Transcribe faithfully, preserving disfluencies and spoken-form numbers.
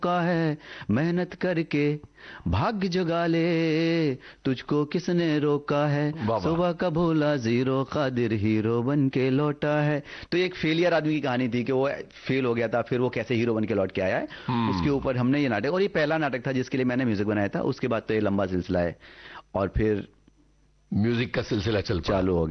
का है मेहनत करके भाग्य जगा ले, तुझको किसने रोका है, सुबह का भोला जीरो कादिर हीरो बन के लौटा है। तो एक फेलियर आदमी की कहानी थी कि वो फेल हो गया था, फिर वो कैसे हीरो बन के लौट के आया है, उसके ऊपर हमने ये नाटक, और ये पहला नाटक था जिसके लिए मैंने म्यूजिक बनाया था। उसके बाद तो ये लंबा सिलसिला है और फिर म्यूजिक का सिलसिला चल चालू हो गया।